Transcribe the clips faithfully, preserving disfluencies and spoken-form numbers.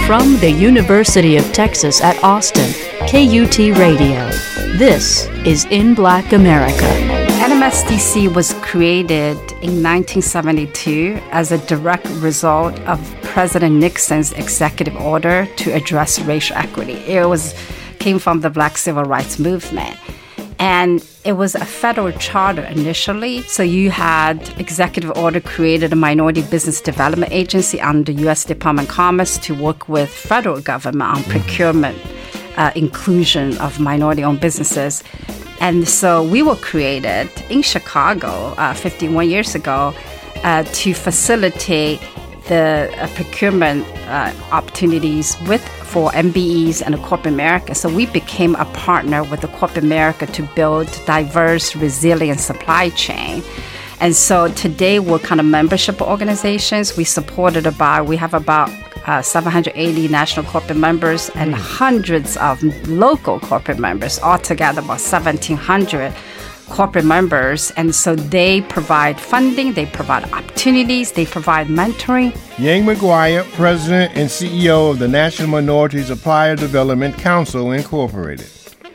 From the University of Texas at Austin, K U T Radio. This is In Black America. N M S D C was created in nineteen seventy-two as a direct result of President Nixon's executive order to address racial equity. It was came from the Black Civil Rights Movement. And it was a federal charter initially. So you had executive order created a minority business development agency under U S Department of Commerce to work with federal government on procurement, uh, inclusion of minority-owned businesses. And so we were created in Chicago uh, fifty-one years ago uh, to facilitate the uh, procurement uh, opportunities with for M B Es and corporate America. So we became a partner with the corporate America to build diverse, resilient supply chain. And so today we're kind of membership organizations. We supported about, we have about uh, seven hundred eighty national corporate members and hundreds of local corporate members, altogether about seventeen hundred corporate members. And so they provide funding, they provide opportunities, they provide mentoring. Yang McGuire, President and C E O of the National Minority Supplier Development Council, Incorporated.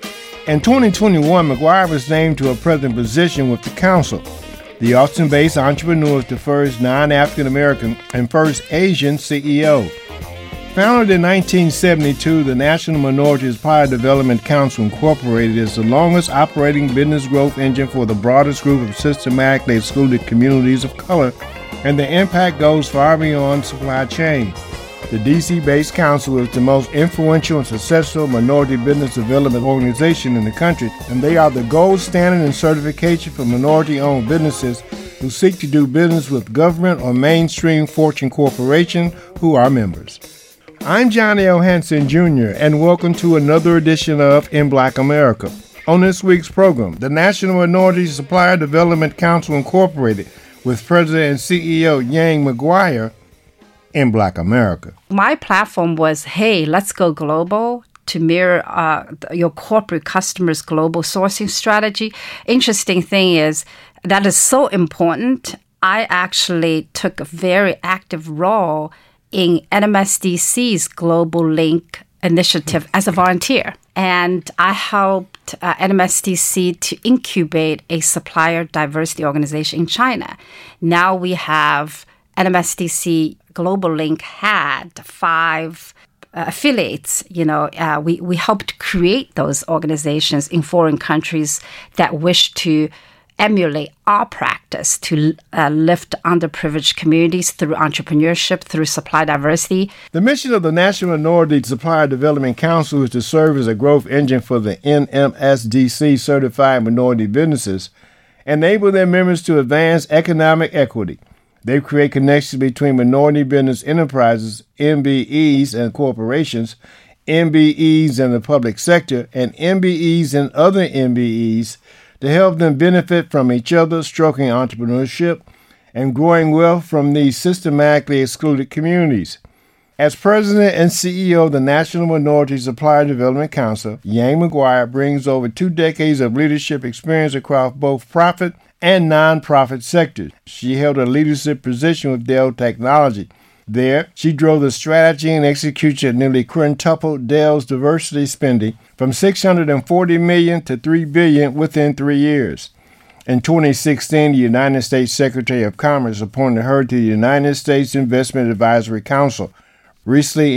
In twenty twenty-one, McGuire was named to a president position with the council. The Austin-based entrepreneur is the first non-African American and first Asian C E O. Founded in nineteen seventy-two, the National Minority Supplier Development Council, Incorporated is the longest operating business growth engine for the broadest group of systematically excluded communities of color, and the impact goes far beyond supply chain. The D C-based council is the most influential and successful minority business development organization in the country, and they are the gold standard in certification for minority-owned businesses who seek to do business with government or mainstream Fortune corporations who are members. I'm Johnny L. Hanson, Junior, and welcome to another edition of In Black America. On this week's program, the National Minority Supplier Development Council, Incorporated, with President and C E O Yang McGuire, in Black America. My platform was, hey, let's go global to mirror uh, your corporate customers' global sourcing strategy. Interesting thing is that is so important. I actually took a very active role in N M S D C's Global Link initiative as a volunteer. And I helped uh, N M S D C to incubate a supplier diversity organization in China. Now we have N M S D C Global Link had five uh, affiliates. You know, uh, we, we helped create those organizations in foreign countries that wish to emulate our practice to uh, lift underprivileged communities through entrepreneurship, through supply diversity. The mission of the National Minority Supplier Development Council is to serve as a growth engine for the N M S D C certified minority businesses, enable their members to advance economic equity. They create connections between minority business enterprises, M B Es and corporations, M B Es and the public sector, and M B Es and other M B Es to help them benefit from each other, stroking entrepreneurship and growing wealth from these systematically excluded communities. As President and C E O of the National Minority Supplier Development Council, Yang McGuire brings over two decades of leadership experience across both profit and nonprofit sectors. She held a leadership position with Dell Technology. There, she drove the strategy and execution that nearly quintupled Dell's diversity spending from six hundred forty million dollars to three billion dollars within three years. In twenty sixteen, the United States Secretary of Commerce appointed her to the United States Investment Advisory Council. Recently,